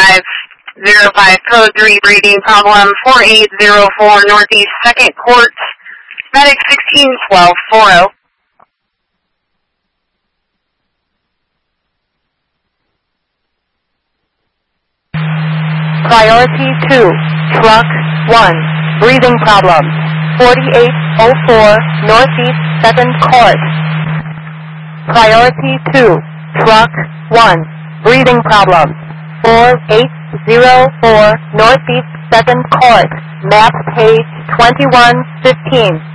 05 code 3 breathing problem 4804 Northeast 2nd Court, medic 161240. Priority 2, truck 1, breathing problem 4804 Northeast 2nd Court. Priority 2, truck 1, breathing problem 4804 Northeast 2nd Court, map page 2115.